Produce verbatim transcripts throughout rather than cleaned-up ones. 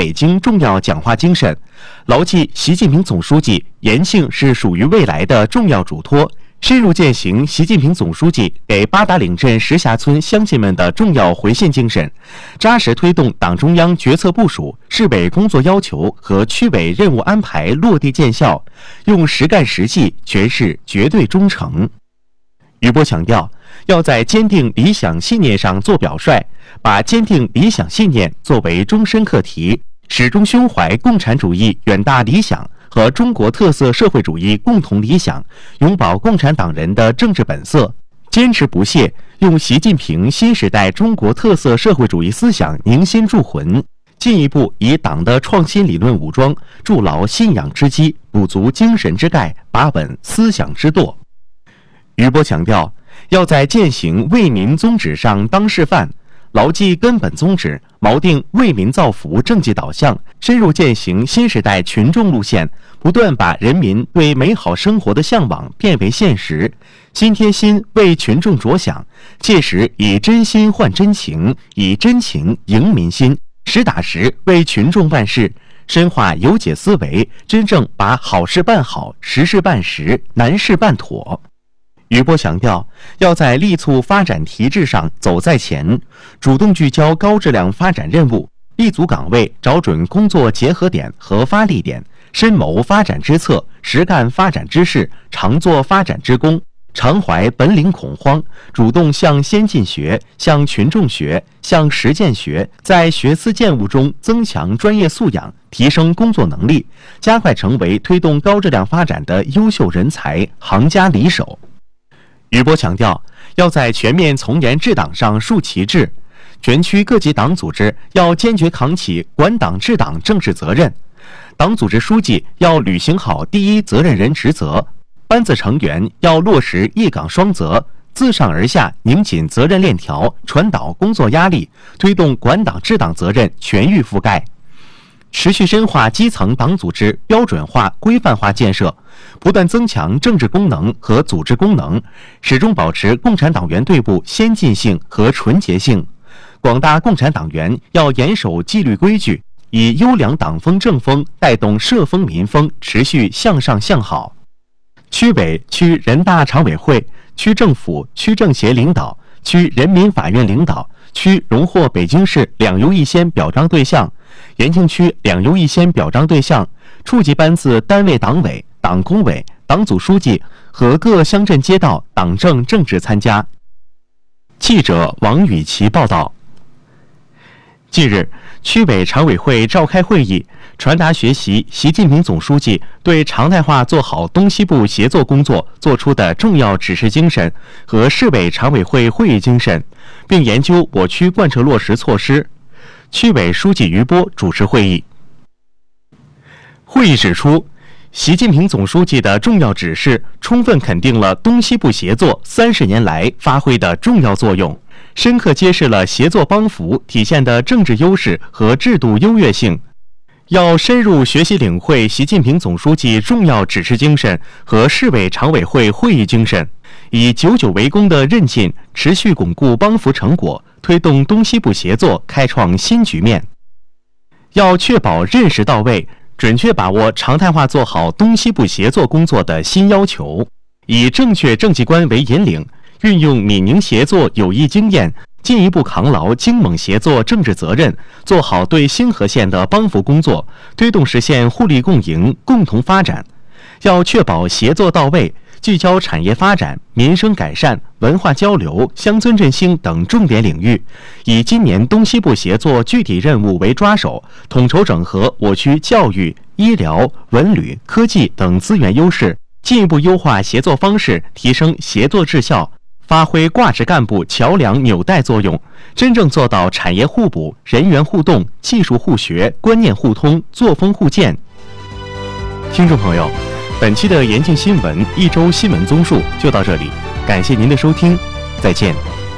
北京重要讲话精神，牢记习近平总书记言性是属于未来的重要嘱托，深入践行习近平总书记给八达岭镇石峡村乡亲们的重要回信精神，扎实推动党中央决策部署、市委工作要求和区委任务安排落地见效，用实干实际诠释绝对忠诚。余波强调，要在坚定理想信念上做表率，把坚定理想信念作为终身课题，始终胸怀共产主义远大理想和中国特色社会主义共同理想，永葆共产党人的政治本色，坚持不懈，用习近平新时代中国特色社会主义思想凝心铸魂，进一步以党的创新理论武装，筑牢信仰之基，补足精神之钙，把稳思想之舵。余波强调，要在践行为民宗旨上当示范，牢记根本宗旨，锚定为民造福政绩导向，深入践行新时代群众路线，不断把人民对美好生活的向往变为现实，心贴心为群众着想，切实以真心换真情，以真情赢民心，实打实为群众办事，深化有解思维，真正把好事办好，实事办实，难事办妥。余波强调，要在力促发展提质上走在前，主动聚焦高质量发展任务，立足岗位，找准工作结合点和发力点，深谋发展之策，实干发展之事，常做发展之功，常怀本领恐慌，主动向先进学、向群众学、向实践学，在学思践悟中增强专业素养，提升工作能力，加快成为推动高质量发展的优秀人才、行家里手。余波强调，要在全面从严治党上树旗帜，全区各级党组织要坚决扛起管党治党政治责任，党组织书记要履行好第一责任人职责，班子成员要落实一岗双责，自上而下拧紧责任链条，传导工作压力，推动管党治党责任全域覆盖。持续深化基层党组织标准化、规范化建设，不断增强政治功能和组织功能，始终保持共产党员队部先进性和纯洁性。广大共产党员要严守纪律规矩，以优良党风政风带动社风民风，持续向上向好。区委、区人大常委会、区政府、区政协领导、区人民法院领导、区荣获北京市两优一先表彰对象、延庆区两优一先表彰对象、处级班子单位党委、党工委、党组书记和各乡镇街道党政政治参加。记者王雨琦报道。近日，区委常委会召开会议，传达学习习近平总书记对常态化做好东西部协作工作作出的重要指示精神和市委常委会会议精神，并研究我区贯彻落实措施。区委书记余波主持会议。会议指出，习近平总书记的重要指示充分肯定了东西部协作三十年来发挥的重要作用，深刻揭示了协作帮扶体现的政治优势和制度优越性。要深入学习领会习近平总书记重要指示精神和市委常委会会议精神，以久久为功的韧劲，持续巩固帮扶成果，推动东西部协作开创新局面。要确保认识到位，准确把握常态化做好东西部协作工作的新要求，以正确政绩观为引领，运用闽宁协作有益经验，进一步扛牢京蒙协作政治责任，做好对兴和县的帮扶工作，推动实现互利共赢、共同发展。要确保协作到位，聚焦产业发展、民生改善、文化交流、乡村振兴等重点领域，以今年东西部协作具体任务为抓手，统筹整合我区教育、医疗、文旅、科技等资源优势，进一步优化协作方式，提升协作质效，发挥挂职干部桥梁纽带作用，真正做到产业互补、人员互动、技术互学、观念互通、作风互鉴。听众朋友，本期的延庆新闻一周新闻综述就到这里，感谢您的收听，再见。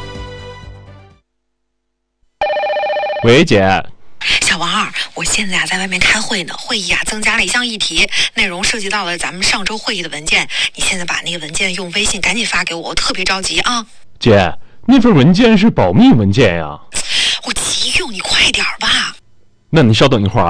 喂，姐。 小王二，我现在啊在外面开会呢，会议啊增加了一项议题，内容涉及到了咱们上周会议的文件，你现在把那个文件用微信赶紧发给我，我特别着急啊。 姐，那份文件是保密文件呀。 我急用，你快点吧。 那你稍等一会儿啊。